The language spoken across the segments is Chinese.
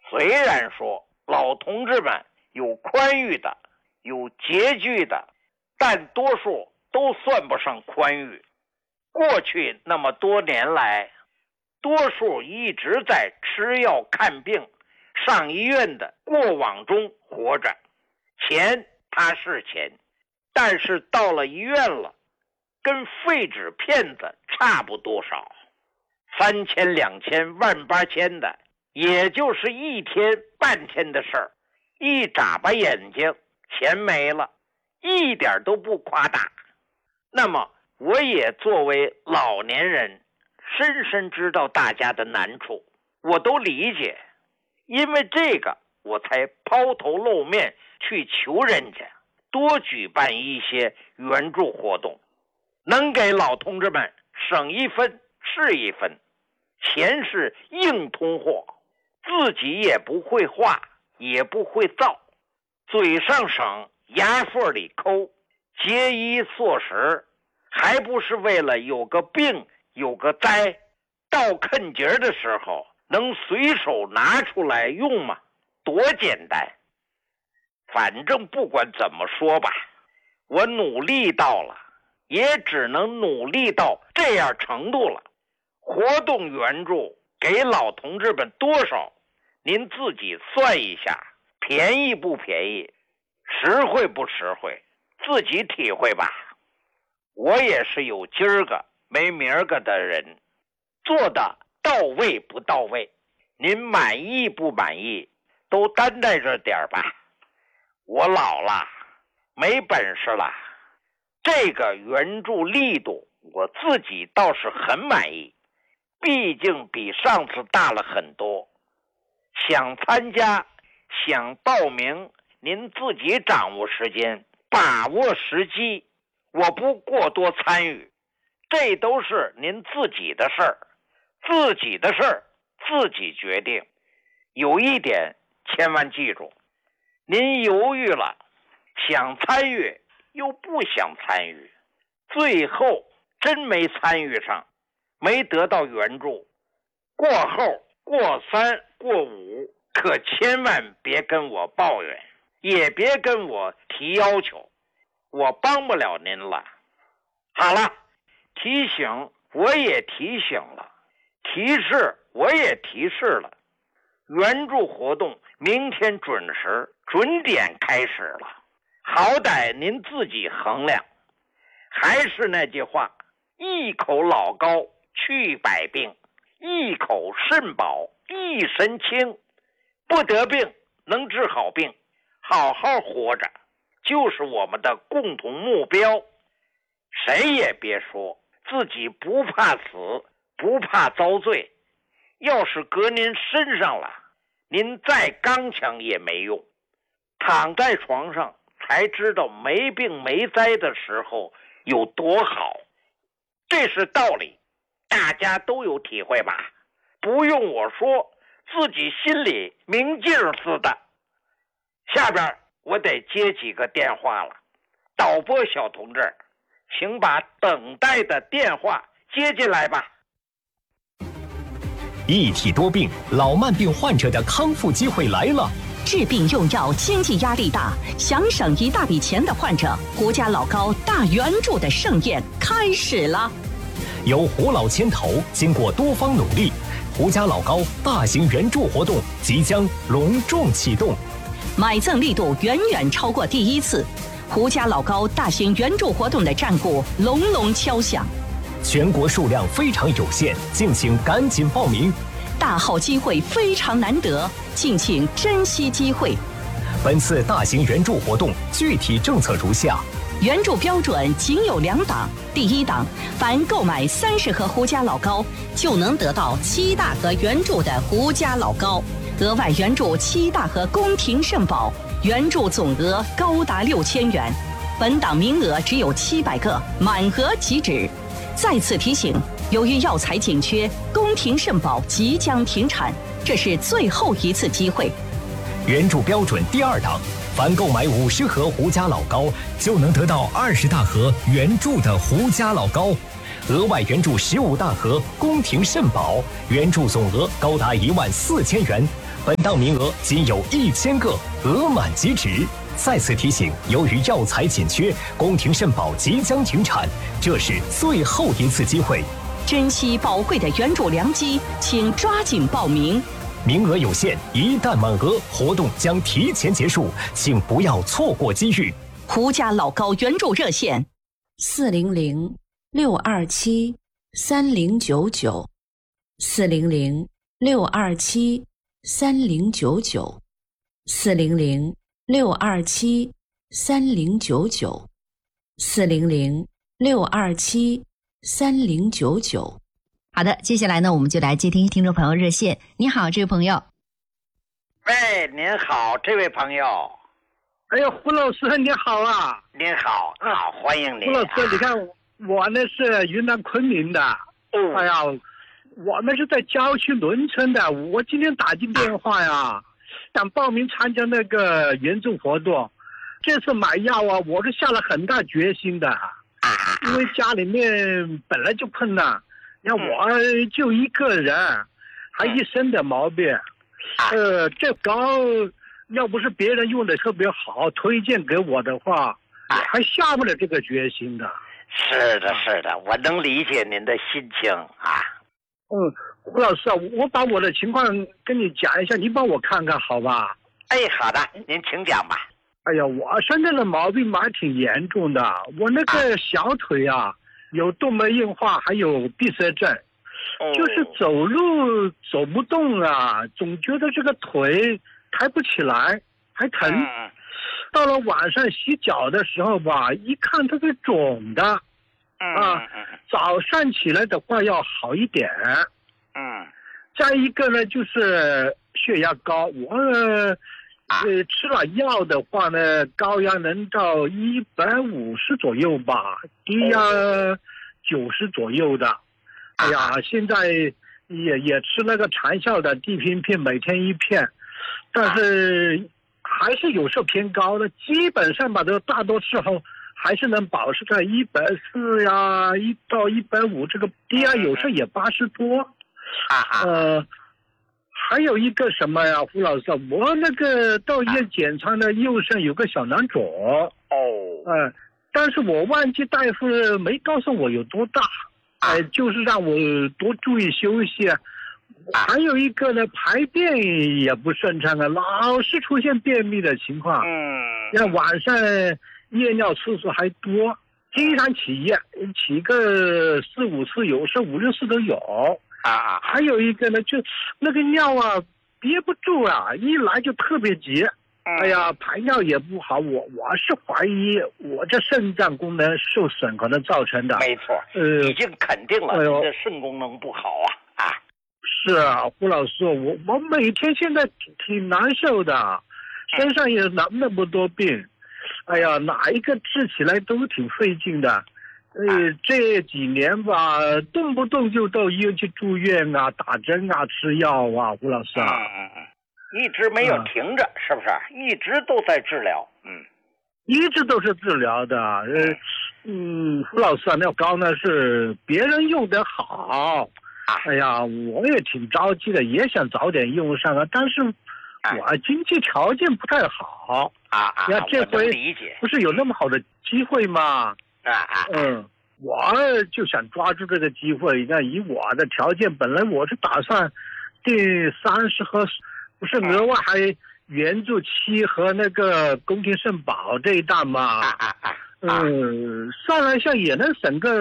虽然说老同志们有宽裕的，有拮据的，但多数都算不上宽裕。过去那么多年来，多数一直在吃药看病上医院的过往中活着，钱它是钱，但是到了医院了，跟废纸片子差不多少，3000、2000、18000的，也就是一天半天的事儿，一眨巴眼睛钱没了，一点都不夸大。那么我也作为老年人，深深知道大家的难处，我都理解，因为这个我才抛头露面去求人家多举办一些援助活动，能给老同志们省一分是一分。钱是硬通货，自己也不会画，也不会造，嘴上省，牙缝里抠，节衣缩食，还不是为了有个病有个灾，到坑节的时候能随手拿出来用吗？多简单。反正不管怎么说吧，我努力到了，也只能努力到这样程度了。活动援助给老同志们多少，您自己算一下，便宜不便宜，实惠不实惠，自己体会吧。我也是有今儿个没明儿个的人，做的到位不到位，您满意不满意，都担待着点吧。我老了，没本事了，这个援助力度我自己倒是很满意，毕竟比上次大了很多。想参加，想报名，您自己掌握时间，把握时机，我不过多参与，这都是您自己的事儿，自己的事儿自己决定。有一点千万记住，您犹豫了，想参与又不想参与，最后真没参与上，没得到援助，过后过3过5，可千万别跟我抱怨，也别跟我提要求，我帮不了您了。好了，提醒我也提醒了，提示我也提示了，援助活动明天准时准点开始了，好歹您自己衡量。还是那句话，一口老高去百病，一口肾宝一身轻，不得病能治好病，好好活着就是我们的共同目标。谁也别说自己不怕死，不怕遭罪，要是搁您身上了，您再刚强也没用，躺在床上才知道没病没灾的时候有多好，这是道理，大家都有体会吧？不用我说，自己心里明镜似的。下边我得接几个电话了，导播小同志，请把等待的电话接进来吧。 一体多病，老慢病患者的康复机会来了。 治病用药经济压力大，想省一大笔钱的患者，胡家老高大援助的盛宴开始了。 由胡老牵头，经过多方努力，胡家老高大型援助活动即将隆重启动， 买赠力度远远超过第一次，胡家老高大型援助活动的战鼓隆隆敲响。 全国数量非常有限，敬请赶紧报名。 大好机会非常难得，敬请珍惜机会。 本次大型援助活动具体政策如下： 援助标准仅有2档。第一档，凡购买30盒胡家老高，就能得到7大盒援助的胡家老高，额外援助7大盒宫廷肾宝，援助总额高达6000元。本档名额只有700个，满额即止。再次提醒，由于药材紧缺，宫廷肾宝即将停产，这是最后一次机会。 援助标准第2档，凡购买50盒胡家老高，就能得到20大盒援助的胡家老高，额外援助15大盒宫廷肾宝，援助总额高达14000元， 本档名额仅有1000个，额满即止。再次提醒，由于药材紧缺，宫廷肾宝即将停产，这是最后一次机会。 珍惜宝贵的援助良机，请抓紧报名。 名额有限，一旦满额，活动将提前结束，请不要错过机遇。 胡家老高援助热线 400-627-3099，400-627-3099。好的，接下来呢，我们就来接听听众朋友热线。你好，这位朋友。 喂，您好，这位朋友。 哎呀，胡老师你好啊！ 您好，好，欢迎您。 胡老师，你看我呢是云南昆明的。哎呀，我们是在郊区农村的。我今天打进电话呀，想报名参加那个援助活动。这次买药啊，我是下了很大决心的，因为家里面本来就困难，你看我就一个人，还一身的毛病。这膏要不是别人用的特别好，推荐给我的话，我还下不了这个决心的。 是的，是的，我能理解您的心情啊。 胡老师啊，我把我的情况跟你讲一下，你帮我看看好吧？ 哎，好的，您请讲吧。 哎呀，我现在的毛病嘛挺严重的，我那个小腿啊有动脉硬化，还有闭塞症。就是走路走不动啊，总觉得这个腿抬不起来，还疼。到了晚上洗脚的时候吧，一看它是肿的。早上起来的话要好一点。再一个呢，就是血压高，我吃了药的话呢，高压能到150左右吧，低压90左右的。哎呀，现在也吃那个长效的地平片，每天1片，但是还是有时候偏高的，基本上吧，都大多时候还是能保持在140呀，1到150，这个低压有时候也80多。还有一个什么呀，胡老师，我那个到医院检查呢，右肾有个小囊肿。但是我忘记大夫没告诉我有多大。就是让我多注意休息。还有一个呢，排便也不顺畅啊，老是出现便秘的情况。像晚上夜尿次数还多，经常起夜，起个4-5次，有时候5-6次都有。还有一个呢，就那个尿啊憋不住啊，一来就特别急。哎呀，排尿也不好，我是怀疑我这肾脏功能受损可能造成的。 没错，已经肯定了你的肾功能不好啊。 是啊，胡老师，我每天现在挺难受的，身上也那么多病，哎呀，哪一个治起来都挺费劲的。这几年吧，动不动就到医院去住院啊，打针啊，吃药啊，胡老师啊。 一直没有停着，是不是？一直都在治疗。 一直都是治疗的。胡老师啊，那膏呢是别人用的好。哎呀，我也挺着急的，也想早点用上啊，但是我经济条件不太好。那这回不是有那么好的机会吗？我就想抓住这个机会。那以我的条件，本来我是打算订30盒。不是额外还援助7和那个宫廷肾宝这一档嘛？算了一下也能省个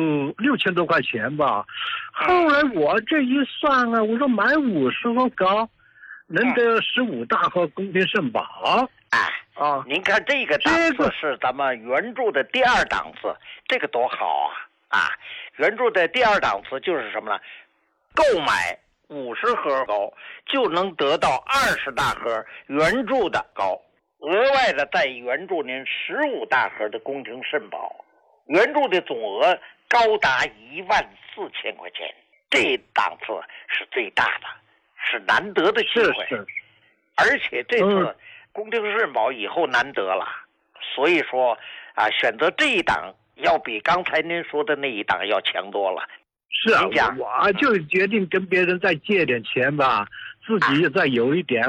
6000多块钱吧。后来我这一算啊，我说买50盒膏，能得15大盒宫廷肾宝。 您看这个档次是咱们援助的第2档次，这个多好啊！援助的第2档次就是什么呢？购买50盒膏就能得到20大盒援助的膏，额外的再援助您15大盒的宫廷肾宝，援助的总额高达14000块钱。这档次是最大的，是难得的机会。而且这次宫廷肾宝以后难得了，所以说选择这一档要比刚才您说的那一档要强多了。 是啊，我就决定跟别人再借点钱吧， 自己再有一点